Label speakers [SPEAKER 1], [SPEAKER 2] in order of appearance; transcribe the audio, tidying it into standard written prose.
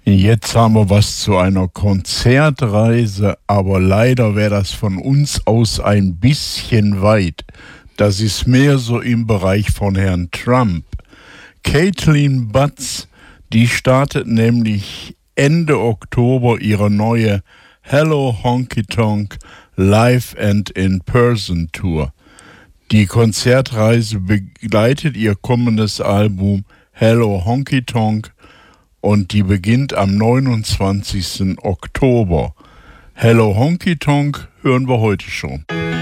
[SPEAKER 1] Jetzt haben wir was zu einer Konzertreise, aber leider wäre das von uns aus ein bisschen weit. Das ist mehr so im Bereich von Herrn Trump. Caitlin Butts, die startet nämlich Ende Oktober ihre neue Hello Honky Tonk Live and In-Person Tour. Die Konzertreise begleitet ihr kommendes Album Hello Honky Tonk und die beginnt am 29. Oktober. Hello Honky Tonk hören wir heute schon.